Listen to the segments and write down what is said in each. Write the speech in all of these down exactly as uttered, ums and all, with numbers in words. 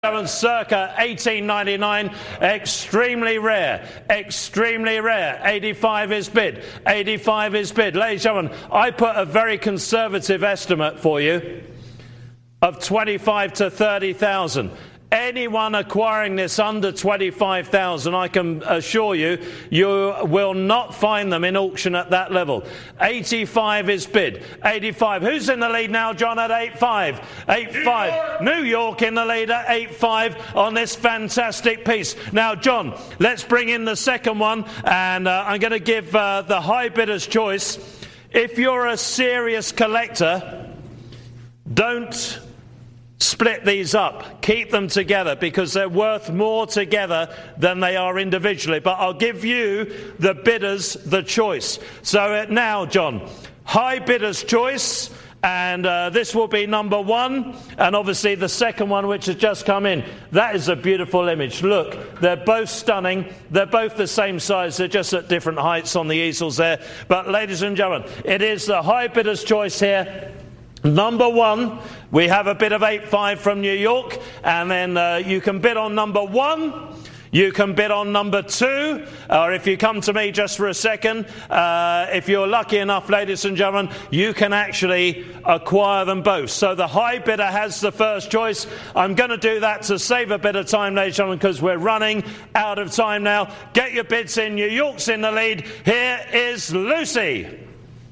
Circa eighteen ninety-nine, extremely rare, extremely rare. eighty-five is bid, eighty-five is bid. Ladies and gentlemen, I put a very conservative estimate for you of twenty-five to thirty thousand. Anyone acquiring this under twenty-five thousand, I can assure you, you will not find them in auction at that level. eighty-five is bid. eighty-five. Who's in the lead now, John, at eight five? eight five. New York in the lead at eight five on this fantastic piece. Now, John, let's bring in the second one, and uh, I'm going to give uh, the high bidder's choice. If you're a serious collector, don't split these up. Keep them together because they're worth more together than they are individually. But I'll give you, the bidders, the choice. So uh, now, John, high bidder's choice, and uh, this will be number one, and obviously the second one, which has just come in. That is a beautiful image. Look, they're both stunning. They're both the same size. They're just at different heights on the easels there. But ladies and gentlemen, it is the high bidder's choice here. Number one, we have a bid of eight five from New York, and then uh, you can bid on number one, you can bid on number two, or if you come to me just for a second, uh, if you're lucky enough, ladies and gentlemen, you can actually acquire them both. So the high bidder has the first choice. I'm going to do that to save a bit of time, ladies and gentlemen, because we're running out of time now. Get your bids in. New York's in the lead. Here is Lucy.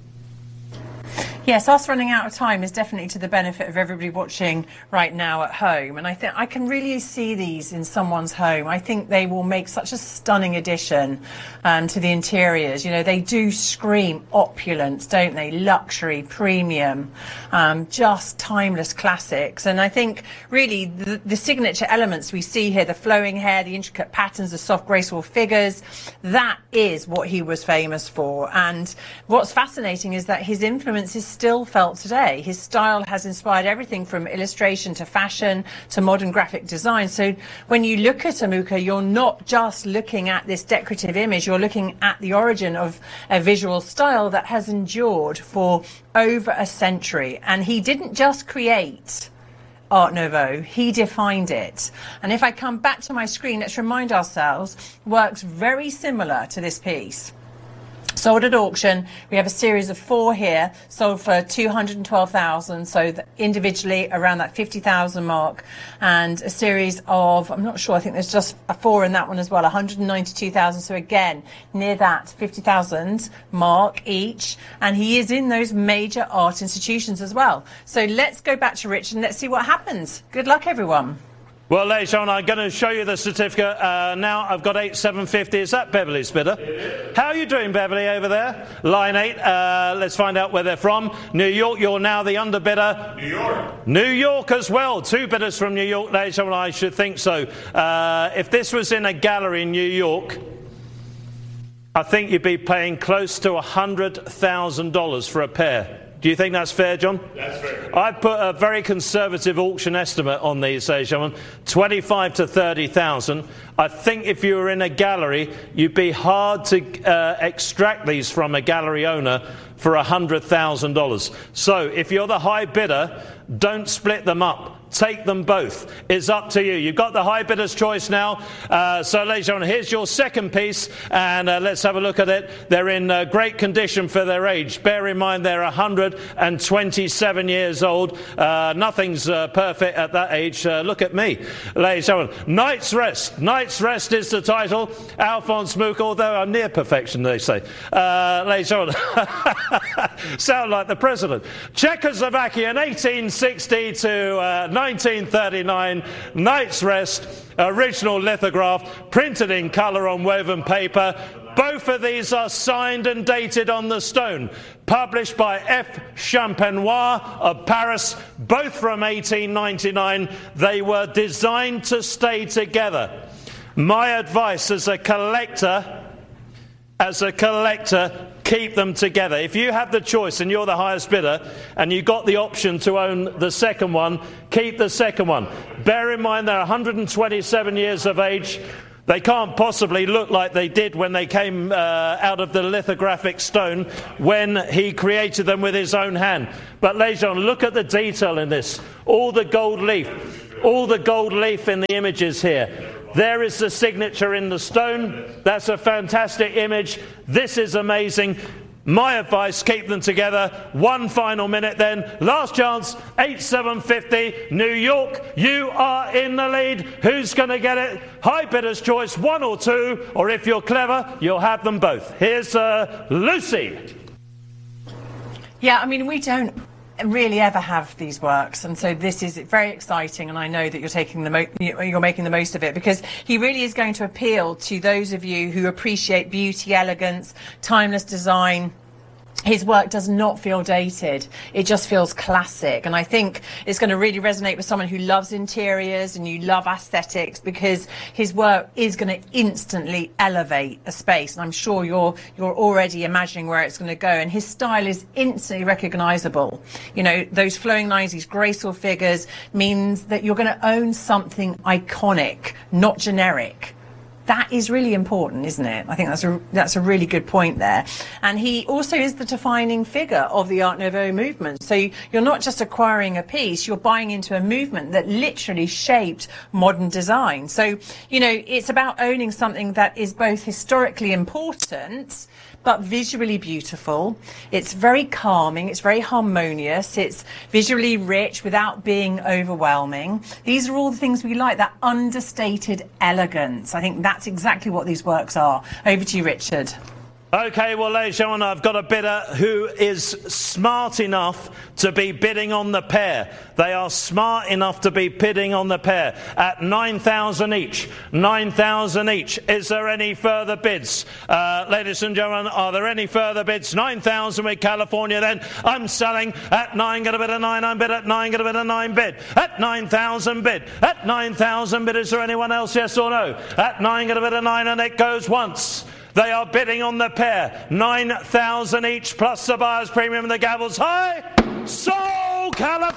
Yes, us running out of time is definitely to the benefit of everybody watching right now at home. And I think I can really see these in someone's home. I think they will make such a stunning addition um, to the interiors. You know, they do scream opulence, don't they? Luxury, premium, um, just timeless classics. And I think really the, the signature elements we see here, the flowing hair, the intricate patterns, the soft, graceful figures, that is what he was famous for. And what's fascinating is that his influence is still felt today. His style has inspired everything from illustration to fashion to modern graphic design. So when you look at Amuka, you're not just looking at this decorative image, you're looking at the origin of a visual style that has endured for over a century. And he didn't just create Art Nouveau, he defined it. And if I come back to my screen, let's remind ourselves, works very similar to this piece. Sold at auction. We have a series of four here, sold for two hundred twelve thousand, so individually around that fifty thousand mark, and a series of, I'm not sure, I think there's just a four in that one as well, one hundred ninety-two thousand, so again, near that fifty thousand mark each, and he is in those major art institutions as well. So let's go back to Rich and let's see what happens. Good luck, everyone. Well, ladies and gentlemen, I'm going to show you the certificate. Uh, now I've got eight seven fifty. Is that Beverly's bidder? Yeah. How are you doing, Beverly, over there? Line eight. Uh, let's find out where they're from. New York, you're now the underbidder. New York. New York as well. Two bidders from New York, ladies and gentlemen. I should think so. Uh, if this was in a gallery in New York, I think you'd be paying close to one hundred thousand dollars for a pair. Do you think that's fair, John? That's fair. I've put a very conservative auction estimate on these, ladies and gentlemen, twenty-five to thirty thousand. I think if you were in a gallery, you'd be hard to uh, extract these from a gallery owner for one hundred thousand dollars. So if you're the high bidder, don't split them up. Take them both. It's up to you. You've got the high bidder's choice now. Uh, so, ladies and gentlemen, here's your second piece, and uh, let's have a look at it. They're in uh, great condition for their age. Bear in mind they're one hundred twenty-seven years old. Uh, nothing's uh, perfect at that age. Uh, look at me, ladies and gentlemen. Night's Rest. Night's Rest is the title. Alphonse Mucha, although I'm near perfection, they say. Uh, ladies and gentlemen, sound like the president. Czechoslovakia in eighteen sixty to uh, nineteen thirty-nine, Night's Rest, original lithograph, printed in colour on woven paper. Both of these are signed and dated on the stone. Published by F. Champenois of Paris, both from eighteen ninety-nine. They were designed to stay together. My advice as a collector, as a collector, keep them together. If you have the choice and you're the highest bidder and you got the option to own the second one, keep the second one. Bear in mind they're one hundred twenty-seven years of age. They can't possibly look like they did when they came uh, out of the lithographic stone when he created them with his own hand. But ladies and gentlemen, look at the detail in this. All the gold leaf. all the gold leaf in the images here. There is the signature in the stone. That's a fantastic image. This is amazing. My advice, keep them together. One final minute then. Last chance, eight seven fifty. New York, you are in the lead. Who's going to get it? High bidder's choice, one or two. Or if you're clever, you'll have them both. Here's uh, Lucy. Yeah, I mean, we don't really ever have these works, and so this is very exciting, and I know that you're taking the mo you're making the most of it, because he really is going to appeal to those of you who appreciate beauty, elegance, timeless design. His work does not feel dated. It just feels classic. And I think it's going to really resonate with someone who loves interiors and you love aesthetics, because his work is going to instantly elevate a space. And I'm sure you're you're already imagining where it's going to go. And his style is instantly recognizable. You know, those flowing lines, these graceful figures, means that you're going to own something iconic, not generic. That is really important, isn't it? I think that's a, that's a really good point there. And he also is the defining figure of the Art Nouveau movement. So you're not just acquiring a piece, you're buying into a movement that literally shaped modern design. So, you know, it's about owning something that is both historically important but visually beautiful. It's very calming, it's very harmonious, it's visually rich without being overwhelming. These are all the things we like, that understated elegance. I think that's exactly what these works are. Over to you, Richard. Okay, well, ladies and gentlemen, I've got a bidder who is smart enough to be bidding on the pair. They are smart enough to be bidding on the pair at nine thousand each. nine thousand each. Is there any further bids? Uh, ladies and gentlemen, are there any further bids? nine thousand with California then. I'm selling at nine, get a bid at nine, I'm bid at nine, get a bid at nine bid. At nine thousand bid. At nine thousand bid. Is there anyone else, yes or no? At nine, get a bid at nine, and it goes once. They are bidding on the pair. nine thousand each plus the buyer's premium and the gavel's high. Sold,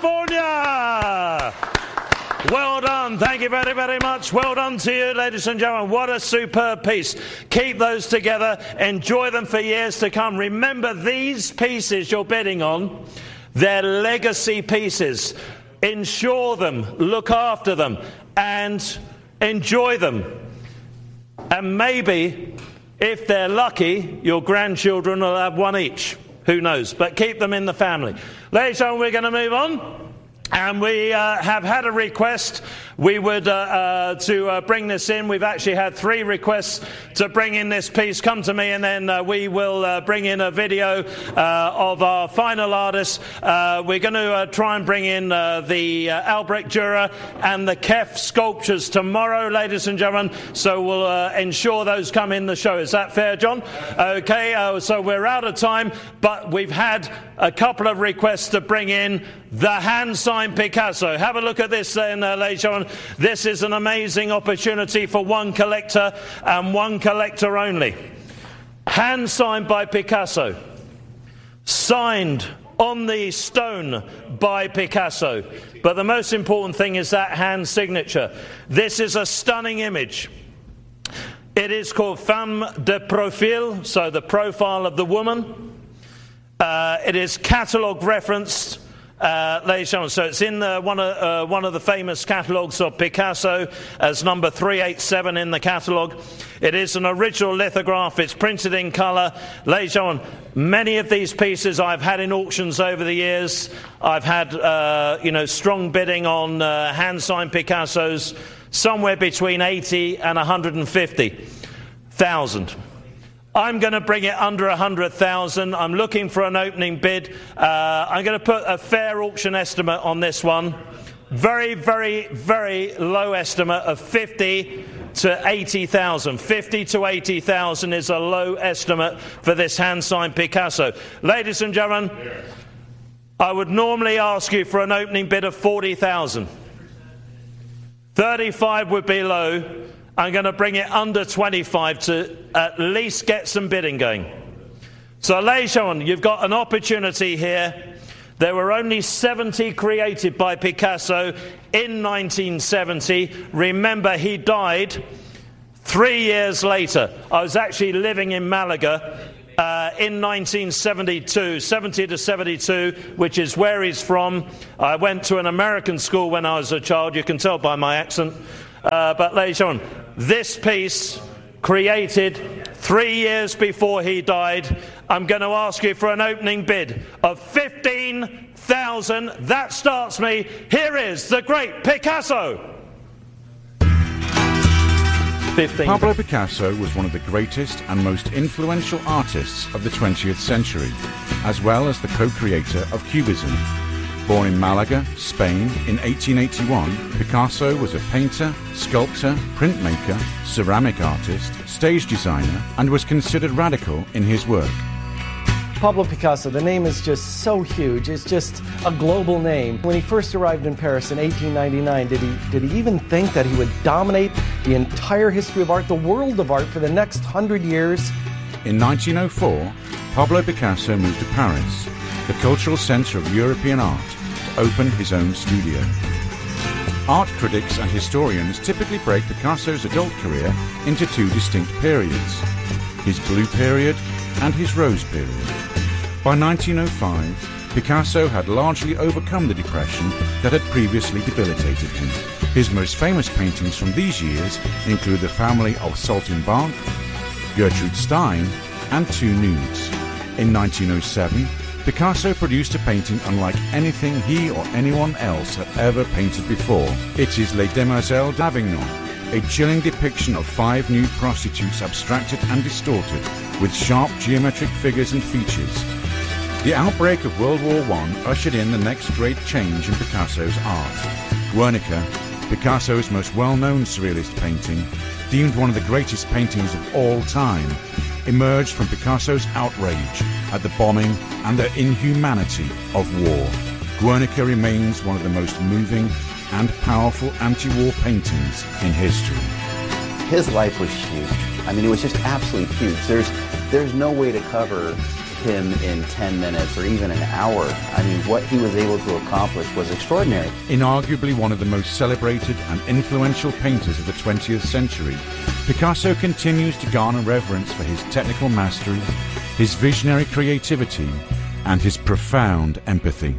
California! Well done. Thank you very, very much. Well done to you, ladies and gentlemen. What a superb piece. Keep those together. Enjoy them for years to come. Remember, these pieces you're bidding on, they're legacy pieces. Insure them, look after them, and enjoy them. And maybe, if they're lucky, your grandchildren will have one each. Who knows? But keep them in the family. Ladies and gentlemen, we're going to move on. And we uh, have had a request. We would uh, uh, to uh, bring this in. We've actually had three requests to bring in this piece. Come to me, and then uh, we will uh, bring in a video uh, of our final artists. Uh, we're going to uh, try and bring in uh, the uh, Albrecht Dürer and the Keff sculptures tomorrow, ladies and gentlemen. So we'll uh, ensure those come in the show. Is that fair, John? Okay. Uh, so we're out of time, but we've had a couple of requests to bring in the hand-signed Picasso. Have a look at this then, uh, ladies and gentlemen. This is an amazing opportunity for one collector and one collector only. Hand-signed by Picasso. Signed on the stone by Picasso. But the most important thing is that hand signature. This is a stunning image. It is called Femme de Profil, so the profile of the woman. Uh, it is catalogue referenced. Uh, ladies and gentlemen, so it's in the, one, of, uh, one of the famous catalogues of Picasso as number three eighty-seven in the catalogue. It is an original lithograph. It's printed in colour. Ladies and gentlemen, many of these pieces I've had in auctions over the years. I've had uh, you know, strong bidding on uh, hand-signed Picassos, somewhere between eighty and one hundred fifty thousand. I'm going to bring it under one hundred thousand. I'm looking for an opening bid. Uh, I'm going to put a fair auction estimate on this one. Very, very, very low estimate of fifty to eighty thousand. fifty to eighty thousand is a low estimate for this hand-signed Picasso. Ladies and gentlemen, I would normally ask you for an opening bid of forty thousand. thirty-five would be low. I'm going to bring it under twenty-five to at least get some bidding going. So, ladies and gentlemen, you've got an opportunity here. There were only seventy created by Picasso in nineteen seventy. Remember, he died three years later. I was actually living in Malaga uh, in nineteen seventy-two, seventy to seventy-two, which is where he's from. I went to an American school when I was a child. You can tell by my accent. Uh, but ladies and gentlemen, this piece created three years before he died. I'm going to ask you for an opening bid of fifteen thousand. That starts me. Here is the great Picasso. fifteen. Pablo Picasso was one of the greatest and most influential artists of the twentieth century, as well as the co-creator of Cubism. Born in Malaga, Spain in eighteen eighty-one, Picasso was a painter, sculptor, printmaker, ceramic artist, stage designer, and was considered radical in his work. Pablo Picasso, the name is just so huge. It's just a global name. When he first arrived in Paris in eighteen ninety-nine, did he, did he even think that he would dominate the entire history of art, the world of art, for the next hundred years? In nineteen oh four, Pablo Picasso moved to Paris, the cultural centre of European art, to open his own studio. Art critics and historians typically break Picasso's adult career into two distinct periods: his blue period and his rose period. By nineteen oh five, Picasso had largely overcome the depression that had previously debilitated him. His most famous paintings from these years include The Family of Saltimbanque, Gertrude Stein, and Two Nudes. In nineteen oh seven, Picasso produced a painting unlike anything he or anyone else had ever painted before. It is Les Demoiselles d'Avignon, a chilling depiction of five nude prostitutes abstracted and distorted, with sharp geometric figures and features. The outbreak of World War One ushered in the next great change in Picasso's art. Guernica, Picasso's most well-known surrealist painting, deemed one of the greatest paintings of all time, emerged from Picasso's outrage at the bombing and the inhumanity of war. Guernica remains one of the most moving and powerful anti-war paintings in history. His life was huge. I mean, it was just absolutely huge. There's, there's no way to cover him in ten minutes or even an hour. I mean, what he was able to accomplish was extraordinary. Inarguably one of the most celebrated and influential painters of the twentieth century, Picasso continues to garner reverence for his technical mastery, his visionary creativity, and his profound empathy.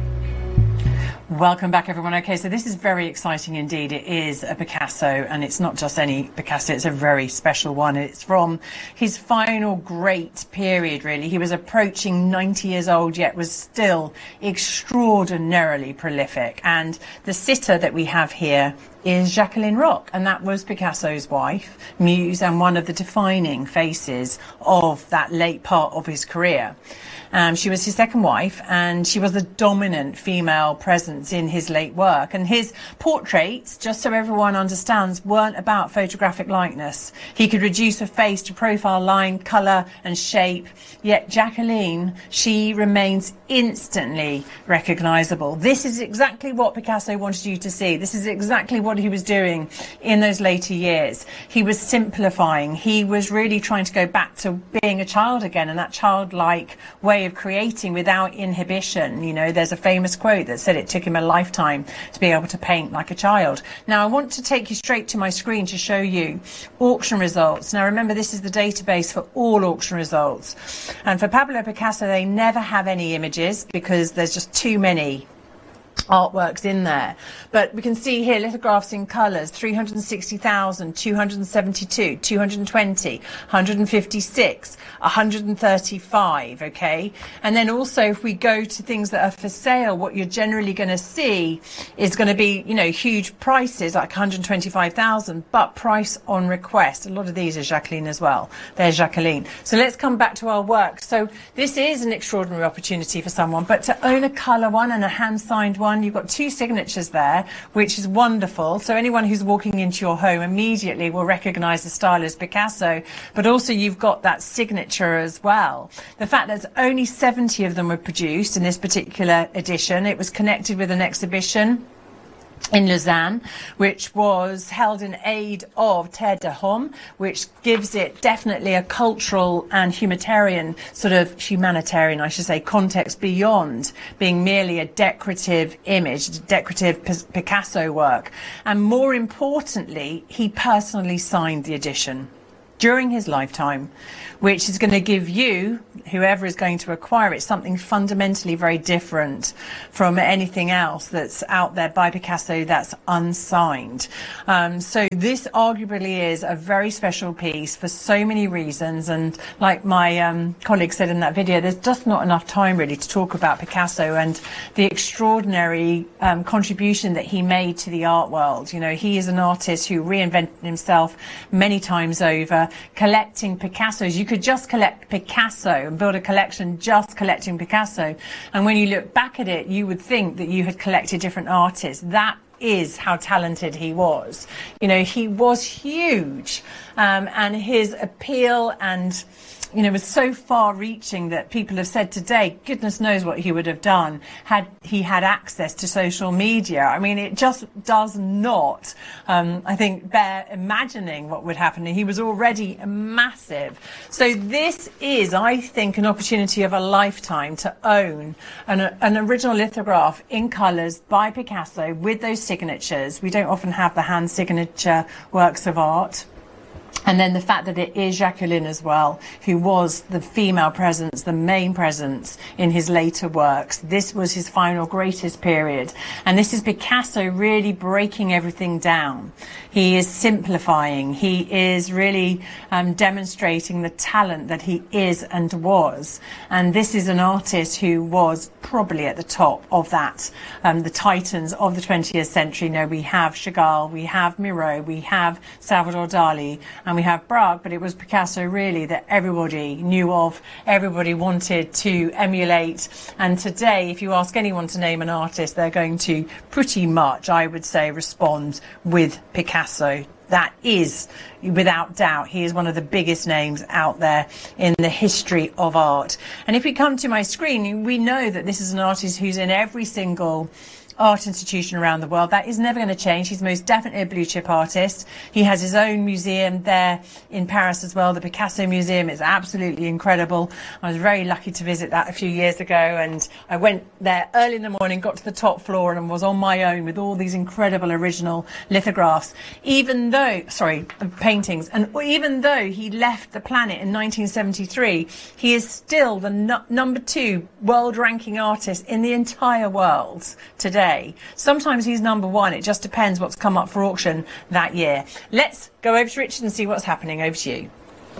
Welcome back, everyone. Okay, so this is very exciting indeed. It is a Picasso, and it's not just any Picasso, it's a very special one. It's from his final great period, really. He was approaching ninety years old, yet was still extraordinarily prolific. And the sitter that we have here is Jacqueline Roch, and that was Picasso's wife, muse, and one of the defining faces of that late part of his career. Um, she was his second wife, and she was the dominant female presence in his late work. And his portraits, just so everyone understands, weren't about photographic likeness. He could reduce a face to profile line, colour and shape. Yet Jacqueline, she remains instantly recognisable. This is exactly what Picasso wanted you to see. This is exactly what he was doing in those later years. He was simplifying. He was really trying to go back to being a child again, and that childlike way of creating without inhibition. You know, there's a famous quote that said it took him a lifetime to be able to paint like a child. Now, I want to take you straight to my screen to show you auction results. Now, remember, this is the database for all auction results. And for Pablo Picasso, they never have any images because there's just too many artworks in there. But we can see here lithographs in colours: three hundred sixty thousand, two hundred seventy-two, two hundred twenty, one hundred fifty-six, one hundred thirty-five, okay? And then also if we go to things that are for sale, what you're generally going to see is going to be, you know, huge prices like one hundred twenty-five thousand, but price on request. A lot of these are Jacqueline as well. There's Jacqueline. So let's come back to our work. So this is an extraordinary opportunity for someone, but to own a colour one and a hand-signed one, you've got two signatures there, which is wonderful. So anyone who's walking into your home immediately will recognise the style as Picasso, but also you've got that signature as well. The fact that only seventy of them were produced in this particular edition, it was connected with an exhibition in Lausanne, which was held in aid of Terre de Homme, which gives it definitely a cultural and humanitarian, sort of humanitarian, I should say, context beyond being merely a decorative image, decorative Picasso work. And more importantly, he personally signed the edition. during his lifetime, which is going to give you, whoever is going to acquire it, something fundamentally very different from anything else that's out there by Picasso that's unsigned. Um, so this arguably is a very special piece for so many reasons, and like my um, colleague said in that video, there's just not enough time really to talk about Picasso and the extraordinary um, contribution that he made to the art world. You know, he is an artist who reinvented himself many times over, collecting Picassos. You could just collect Picasso and build a collection just collecting Picasso, and when you look back at it, you would think that you had collected different artists. That is how talented he was. You know, he was huge, um, and his appeal and you know, was so far-reaching that people have said today, goodness knows what he would have done had he had access to social media. I mean, it just does not, um, I think, bear imagining what would happen. He was already massive. So this is, I think, an opportunity of a lifetime to own an, an original lithograph in colours by Picasso with those signatures. We don't often have the hand signature works of art. And then the fact that it is Jacqueline as well, who was the female presence, the main presence in his later works. This was his final greatest period. And this is Picasso really breaking everything down. He is simplifying. He is really um, demonstrating the talent that he is and was. And this is an artist who was probably at the top of that, um, the titans of the twentieth century. You know, we have Chagall, we have Miro, we have Salvador Dali, and we have Braque, but it was Picasso really that everybody knew of, everybody wanted to emulate. And today, if you ask anyone to name an artist, they're going to pretty much, I would say, respond with Picasso. That is, without doubt, he is one of the biggest names out there in the history of art. And if we come to my screen, we know that this is an artist who's in every single art institution around the world. That is never going to change. He's most definitely a blue chip artist. He has his own museum there in Paris as well. The Picasso Museum is absolutely incredible. I was very lucky to visit that a few years ago, and I went there early in the morning, got to the top floor, and was on my own with all these incredible original lithographs. Even though, sorry, paintings, and even though he left the planet in nineteen seventy-three, he is still the no number two world ranking artist in the entire world today. Sometimes he's number one. It just depends what's come up for auction that year. Let's go over to Richard and see what's happening. Over to you.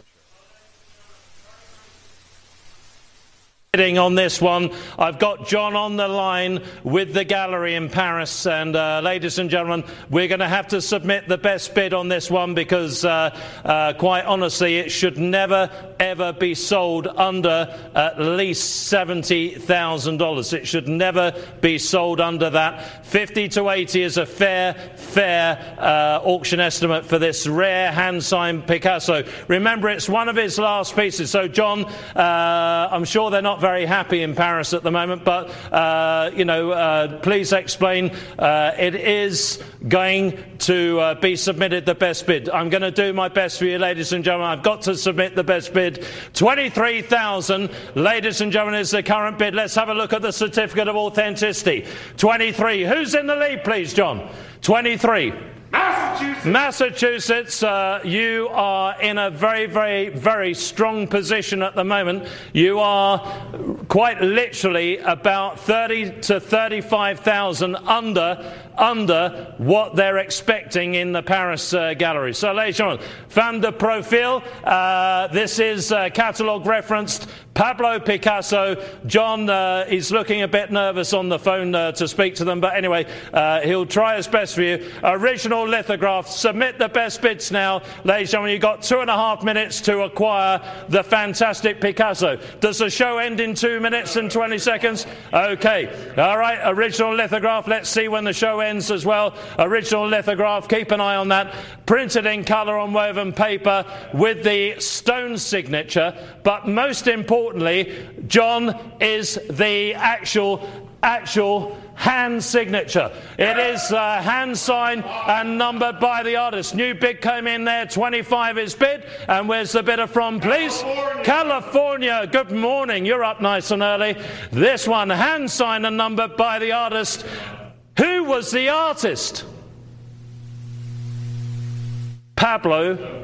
On this one, I've got John on the line with the gallery in Paris, and uh, ladies and gentlemen, we're going to have to submit the best bid on this one because uh, uh, quite honestly it should never ever be sold under at least seventy thousand dollars. It should never be sold under that. Fifty to eighty is a fair fair uh, auction estimate for this rare hand-signed Picasso. Remember, it's one of his last pieces. So John, uh, I'm sure they're not very happy in Paris at the moment, but uh, you know, uh, please explain. Uh, it is going to uh, be submitted the best bid. I'm going to do my best for you, ladies and gentlemen. I've got to submit the best bid. twenty-three thousand, ladies and gentlemen, is the current bid. Let's have a look at the certificate of authenticity. twenty-three. Who's in the lead, please, John? twenty-three. Massachusetts. Massachusetts, uh, you are in a very, very, very strong position at the moment. You are quite literally about thirty to thirty-five thousand under under what they're expecting in the Paris uh, gallery. So, ladies and gentlemen, Femme de Profil, uh, this is uh, catalogue referenced Pablo Picasso. John uh, is looking a bit nervous on the phone uh, to speak to them, but anyway, uh, he'll try his best for you. Original lithograph. Submit the best bids now. Ladies and gentlemen, you've got two and a half minutes to acquire the fantastic Picasso. Does the show end in two minutes and twenty seconds? Okay. All right, original lithograph. Let's see when the show ends as well. Original lithograph. Keep an eye on that. Printed in colour on woven paper with the stone signature. But most importantly, John, is the actual, actual hand signature. It is uh, hand signed and numbered by the artist. New bid came in there. twenty-five is bid. And where's the bidder from, please? California. California. Good morning. You're up nice and early. This one, hand signed and numbered by the artist. Who was the artist? Pablo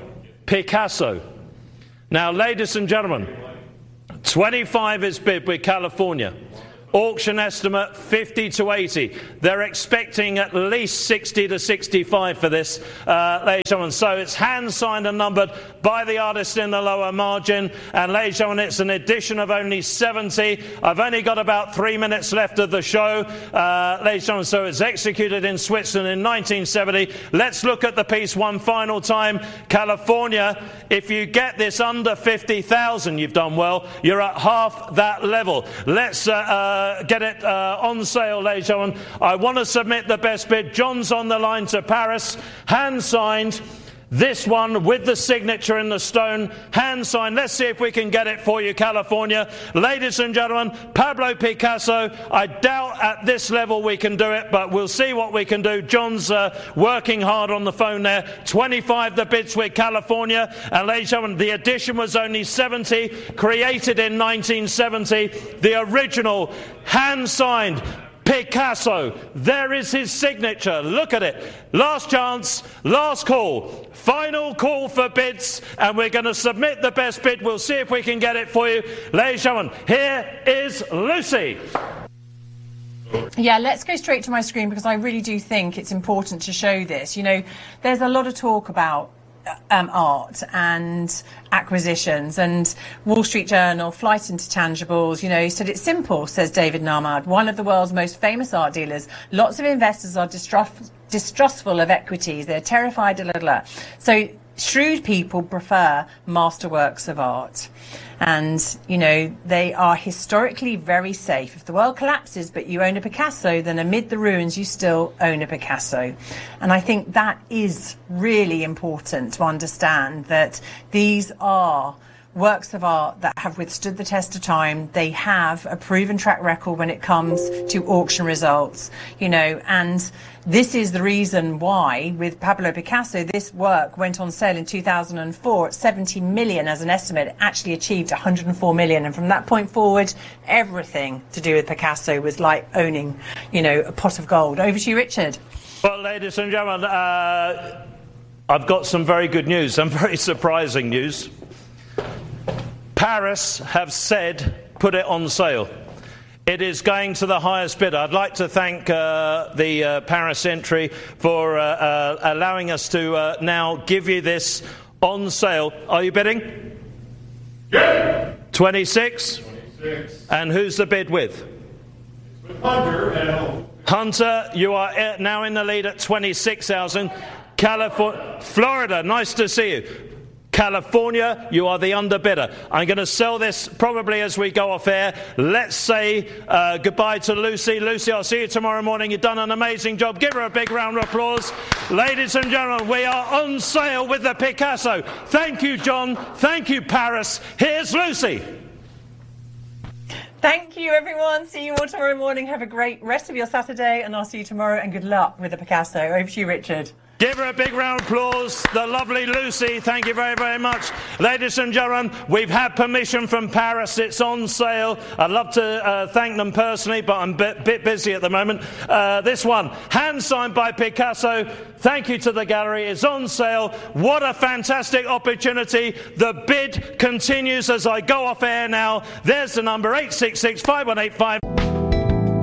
Picasso. Now, ladies and gentlemen, twenty-five is bid with California. Auction estimate fifty to eighty. They're expecting at least sixty to sixty-five for this, uh, ladies and gentlemen. So it's hand signed and numbered by the artist in the lower margin. And ladies and gentlemen, it's an edition of only seventy. I've only got about three minutes left of the show, uh, ladies and gentlemen. So it's executed in Switzerland in nineteen seventy. Let's look at the piece one final time. California, if you get this under fifty thousand, you've done well. You're at half that level. Let's uh, uh, Uh, get it uh, on sale, ladies and gentlemen. I want to submit the best bid. John's on the line to Paris. Hand signed. This one with the signature in the stone. Hand signed. Let's see if we can get it for you, California. Ladies and gentlemen, Pablo Picasso. I doubt at this level we can do it, but we'll see what we can do. John's uh, working hard on the phone there. twenty-five the bids with California. And ladies and gentlemen, the edition was only seventy, created in nineteen seventy. The original, hand signed, Picasso. There is his signature. Look at it. Last chance, last call, final call for bids, and we're going to submit the best bid. We'll see if we can get it for you. Ladies and gentlemen, here is Lucy. Yeah, let's go straight to my screen because I really do think it's important to show this. You know, there's a lot of talk about Um, art and acquisitions, and Wall Street Journal, Flight into Tangibles, you know, he said it's simple, says David Narmad, one of the world's most famous art dealers. Lots of investors are distrust, distrustful of equities. They're terrified, blah, blah, blah. So shrewd people prefer masterworks of art. And, you know, they are historically very safe. If the world collapses but you own a Picasso, then amid the ruins you still own a Picasso. And I think that is really important to understand, that these are works of art that have withstood the test of time. They have a proven track record when it comes to auction results, you know, and this is the reason why with Pablo Picasso this work went on sale in two thousand four at seventy million as an estimate. It actually achieved one hundred four million, and from that point forward everything to do with Picasso was like owning, you know, a pot of gold. Over to you, Richard. Well, ladies and gentlemen, uh, I've got some very good news, some very surprising news. Paris have said put it on sale. It is going to the highest bidder. I'd like to thank uh, the uh, Paris entry for uh, uh, allowing us to uh, now give you this on sale. Are you bidding? Yeah. twenty-six? twenty-six. And who's the bid with? It's with Hunter and Hunter, you are now in the lead at twenty-six thousand. California, Florida, nice to see you. California, you are the underbidder. I'm going to sell this probably as we go off air. Let's say uh, goodbye to Lucy. Lucy, I'll see you tomorrow morning. You've done an amazing job. Give her a big round of applause. Ladies and gentlemen, we are on sale with the Picasso. Thank you, John. Thank you, Paris. Here's Lucy. Thank you, everyone. See you all tomorrow morning. Have a great rest of your Saturday, and I'll see you tomorrow, and good luck with the Picasso. Over to you, Richard. Give her a big round of applause, the lovely Lucy. Thank you very, very much. Ladies and gentlemen, we've had permission from Paris. It's on sale. I'd love to uh, thank them personally, but I'm a bit, bit busy at the moment. Uh, this one, hand signed by Picasso. Thank you to the gallery. It's on sale. What a fantastic opportunity. The bid continues as I go off air now. There's the number, eight six six, five one eight five.